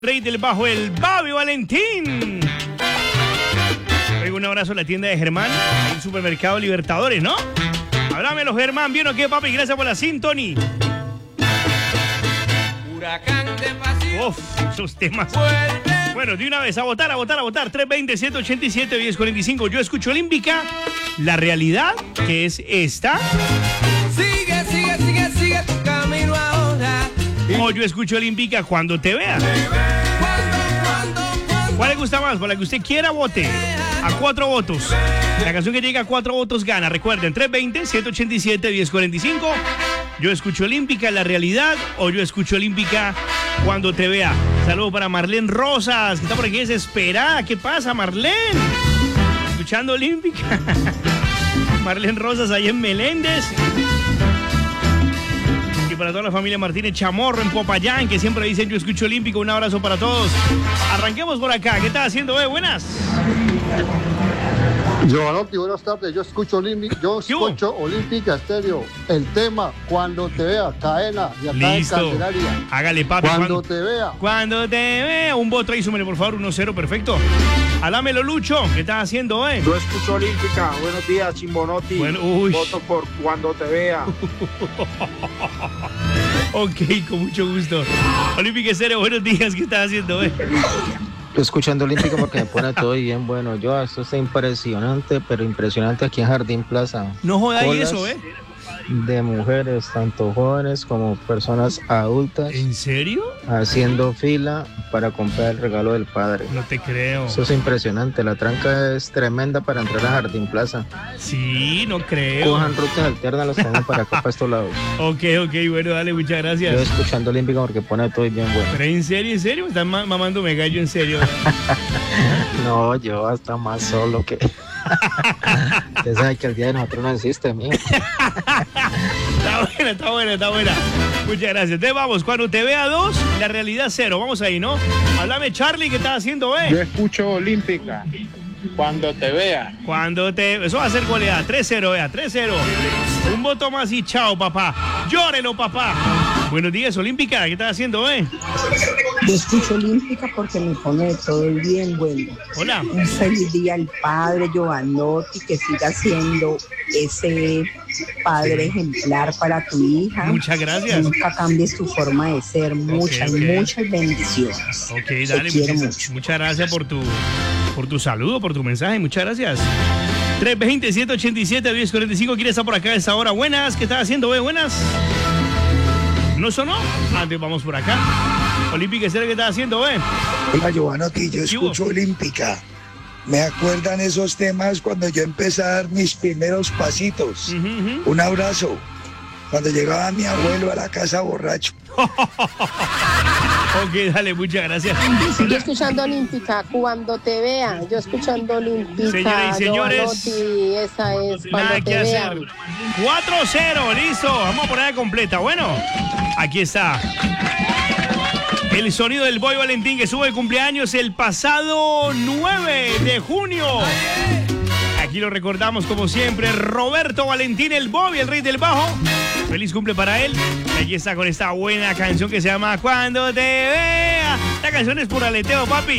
Rey del Bajo, el Babi Valentín. Oiga, un abrazo a la tienda de Germán, ahí el supermercado Libertadores, ¿no? Háblamelo, Germán, ¿bien o qué, papi? Gracias por la sintonía. Huracán de pasión. Uf, esos temas. Bueno, de una vez, a votar. 320-187-1045. Yo escucho Olímpica. La realidad, que es esta. Sigue tu camino ahora. O yo escucho Olímpica cuando te vea. ¿Cuál le gusta más? Por la que usted quiera, vote. A 4 votos. La canción que llega a 4 votos gana. Recuerden, 320-187-1045. Yo escucho Olímpica, la realidad. O yo escucho Olímpica cuando te vea. Saludos para Marlene Rosas, que está por aquí desesperada. ¿Qué pasa, Marlene? Escuchando Olímpica. Marlene Rosas ahí en Meléndez. Y para toda la familia Martínez Chamorro en Popayán, que siempre dicen yo escucho Olímpico. Un abrazo para todos. Arranquemos por acá. ¿Qué estás haciendo, buenas? Giovanotti, buenas tardes. Yo escucho Olímpica Estéreo. El tema Cuando te vea, cadena y acá Listo. en Candelaria. Hágale, papi. Cuando te vea. Cuando te vea. Un voto ahí, súmele, por favor, 1-0, perfecto. Alámelo, Lucho. ¿Qué estás haciendo, Yo escucho Olímpica. Buenos días, Chimbonotti. Bueno, uy. Voto por Cuando te vea. Ok, con mucho gusto. Olímpica Estéreo, buenos días. ¿Qué estás haciendo, Escuchando Olímpico porque me pone todo bien bueno. Esto está impresionante, pero impresionante aquí en Jardín Plaza. No jodas Colas eso, de mujeres, tanto jóvenes como personas adultas, ¿En serio? haciendo fila para comprar el regalo del padre. No te creo. Eso es impresionante. La tranca es tremenda para entrar a Jardín Plaza. Sí, no creo. Cojan rutas alternas, los tenemos para acá, para estos lados. Ok, bueno, dale, muchas Yo gracias. escuchando Olímpico porque pone todo bien bueno. Pero en serio, me están mamándome gallo, en serio. No, yo hasta más solo que... Usted sabe que el día de nosotros no existe, mío. Está buena. Muchas gracias. Entonces vamos, cuando te vea 2, la realidad 0. Vamos ahí, ¿no? Háblame, Charlie, ¿qué estás haciendo, Yo escucho Olímpica. Cuando te vea. Eso va a ser goleada. 3-0, 3-0. Un voto más y chao, papá. Llórelo, papá. Buenos días, Olímpica. ¿Qué estás haciendo, Yo escucho Olímpica porque me pone todo bien bueno. Hola. Un feliz día al padre Giovanotti, que siga siendo ese padre ejemplar para tu hija. Muchas gracias. Nunca cambies tu forma de ser. Muchas bendiciones. Ok, Te dale. quiero mucho. Muchas gracias por tu saludo, por tu mensaje. Muchas gracias. 320-187-1045. ¿Quién está por acá a esta hora? Buenas. ¿Qué estás haciendo, Buenas. ¿No sonó? Antes vamos por acá. Olímpica, ¿qué estás haciendo, Hola, Giovanotti, yo escucho Olímpica. Me acuerdan esos temas cuando yo empecé a dar mis primeros pasitos. Un abrazo. Cuando llegaba mi abuelo a la casa borracho. Ok, dale, muchas gracias. Yo escuchando Olímpica, cuando te vea. Yo escuchando Olímpica. Señoras y señores, Giovanotti, esa es cuando nada te que vea. hacer. 4-0, listo. Vamos a ponerla completa. Bueno, aquí está. El sonido del Boy Valentín, que sube el cumpleaños el pasado 9 de junio. Aquí lo recordamos como siempre, Roberto Valentín, el Bobby, el rey del bajo. Feliz cumple para él. Y aquí está con esta buena canción que se llama Cuando te vea. La canción es por aleteo, papi.